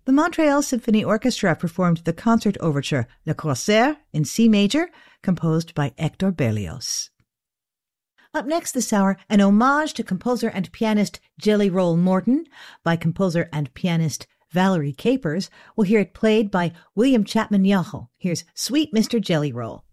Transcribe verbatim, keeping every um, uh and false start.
The Montreal Symphony Orchestra performed the concert overture Le Corsaire in C major, composed by Hector Berlioz. Up next this hour, an homage to composer and pianist Jelly Roll Morton by composer and pianist Valerie Capers. We'll hear it played by William Chapman Yahoo. Here's Sweet Mister Jelly Roll.